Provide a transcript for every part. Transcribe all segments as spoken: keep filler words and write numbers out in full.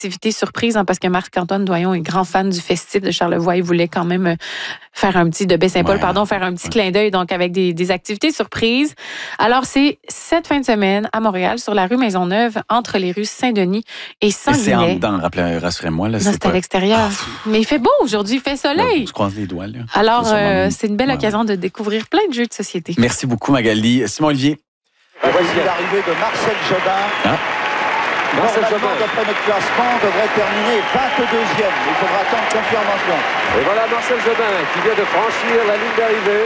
activités surprises, hein, parce que Marc-Antoine Doyon est grand fan du festif de Charlevoix. Il voulait quand même faire un petit, de Baie-Saint-Paul, ouais, pardon, faire un petit ouais. clin d'œil, donc avec des, des activités surprises. Alors, c'est cette fin de semaine à Montréal, sur la rue Maisonneuve, entre les rues Saint-Denis et Sanguinet. C'est en dedans, rappelez, rassurez-moi. Là, non, c'est, c'est pas... à l'extérieur. Ah, mais il fait beau aujourd'hui, il fait soleil. On se croise les doigts, là. Alors, euh, c'est une belle ouais. occasion de découvrir plein de jeux de société. Merci beaucoup, Magali. Simon-Olivier. Voici l'arrivée de Marcel Jobin. Ah. Marcel Jobin, d'après notre classement, devrait terminer vingt-deuxième. Il faudra attendre confirmation. Et voilà Marcel Jobin qui vient de franchir la ligne d'arrivée.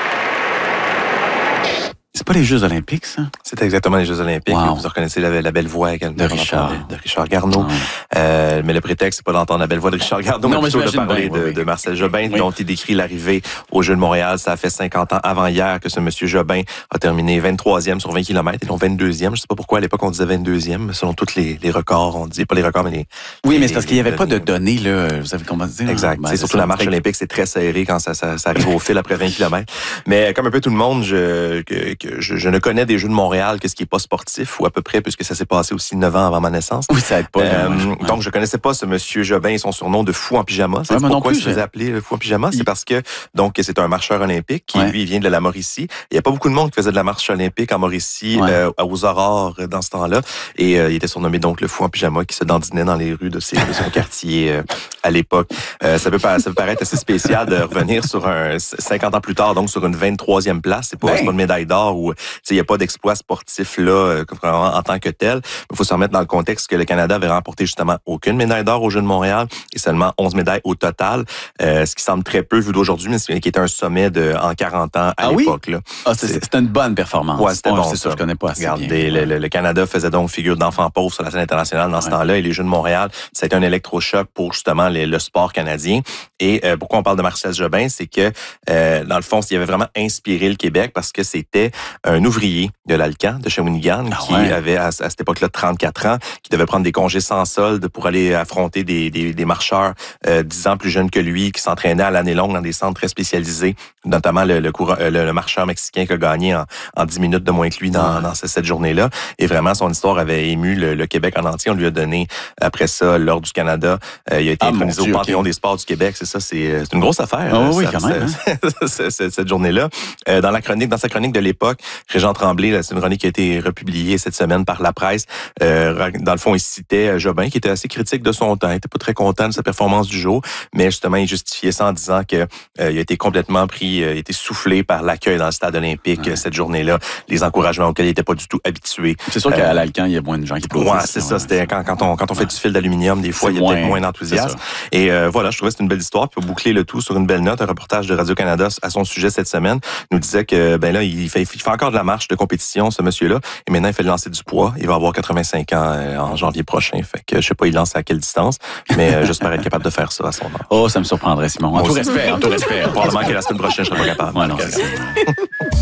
C'est pas les Jeux olympiques, ça? C'est exactement les Jeux olympiques. Wow. Vous reconnaissez la, la belle voix également de Richard, de Richard Garneau. Ah. Euh, mais le prétexte, c'est pas d'entendre la belle voix de Richard Garneau, non, mais plutôt de parler bien, de, oui. de Marcel Jobin, oui. dont il décrit l'arrivée aux Jeux de Montréal. Ça a fait cinquante ans avant hier que ce monsieur Jobin a terminé vingt-troisième sur vingt kilomètres et non vingt-deuxième. Je sais pas pourquoi à l'époque on disait vingt-deuxième, selon tous les, les records. On disait pas les records, mais les... Oui, les, mais c'est parce qu'il n'y avait pas de données, là. Vous avez comment dire? Exact. Ben, c'est surtout ça, la marche olympique, c'est très serré quand ça, ça, ça arrive au fil après vingt kilomètres. Mais comme un peu tout le monde, je, que, que je, je ne connais des Jeux de Montréal, qu'est-ce qui est pas sportif, ou à peu près, puisque ça s'est passé aussi neuf ans avant ma naissance. Oui, ça aide pas. Euh, ouais. Donc, je connaissais pas ce monsieur Jobin et son surnom de fou en pyjama. C'est ouais, pourquoi je faisais appeler le fou en pyjama. Il... C'est parce que, donc, c'est un marcheur olympique qui, ouais. lui, vient de la Mauricie. Il y a pas beaucoup de monde qui faisait de la marche olympique en Mauricie, ouais. euh, aux aurores dans ce temps-là. Et euh, il était surnommé, donc, le fou en pyjama qui se dandinait dans les rues de, ses, de son quartier euh, à l'époque. Euh, ça, peut, ça peut paraître assez spécial de revenir sur un cinquante ans plus tard, donc, sur une vingt-troisième place. C'est pas, ben. c'est pas une médaille d'or ou, tu sais, il y a pas d'exploit sportif là, vraiment en tant que tel. Il faut se remettre dans le contexte que le Canada avait remporté justement aucune médaille d'or aux Jeux de Montréal et seulement onze médailles au total, euh, ce qui semble très peu vu d'aujourd'hui, mais qui était un sommet de, en quarante ans à ah l'époque. Oui? Là. Ah, c'est, c'est, c'était une bonne performance. Ouais, c'était oh, bon. C'est ça, je connais pas assez Regardez, bien. Le, le, le Canada faisait donc figure d'enfant pauvre sur la scène internationale dans ouais. ce temps-là et les Jeux de Montréal, ça a été un électrochoc pour justement les, le sport canadien. Et euh, pourquoi on parle de Marcel Jobin, c'est que euh, dans le fond, il avait vraiment inspiré le Québec parce que c'était un ouvrier de l'Alcan, de Shawinigan, ah, qui ouais. avait à, à cette époque-là trente-quatre ans, qui devait prendre des congés sans solde pour aller affronter des, des, des marcheurs euh, dix ans plus jeunes que lui, qui s'entraînaient à l'année longue dans des centres très spécialisés, notamment le, le, courant, le, le marcheur mexicain qui a gagné en, en dix minutes de moins que lui dans, ouais. dans cette journée-là. Et vraiment, son histoire avait ému le, le Québec en entier. On lui a donné, après ça, l'Ordre du Canada. Euh, il a été ah, intronisé au Panthéon okay. des sports du Québec. C'est ça, c'est, c'est une grosse affaire. Oh, oui, ça, quand même. Hein? Cette journée-là. Euh, dans la chronique, dans sa chronique de l'époque, Régent Tremblay, là, c'est une chronique qui a été republiée cette semaine par la presse. Euh, dans le fond, il citait Jobin, qui était assez critique de son temps. Il était pas très content de sa performance du jour, mais justement, il justifiait ça en disant que euh, il a été complètement pris, euh, il a été soufflé par l'accueil dans le stade olympique ouais. cette journée-là, les encouragements auxquels il était pas du tout habitué. C'est sûr euh, qu'à l'Alcan, il y a moins de gens qui applaudissent. Ouais, c'est ça. Ouais, c'était quand, quand on quand on fait ouais. du fil d'aluminium, des fois, c'est il y a moins, peut-être moins d'enthousiasme. Et euh, voilà, je trouvais que c'était une belle histoire. Puis pour boucler le tout sur une belle note, un reportage de Radio-Canada à son sujet cette semaine nous disait que ben là, il fait, il fait encore de la marche de compétition, ce monsieur-là, et maintenant il fait le lancer du poids. Il va avoir quatre-vingt-cinq ans euh, en janvier prochain. Fait que je sais pas, il lance à quelle distance, mais euh, j'espère être capable de faire ça à son âge. Oh, ça me surprendrait, Simon. En tout respect, en tout respect. Probablement que la semaine prochaine, je serai pas capable. Ouais, non, c'est ça.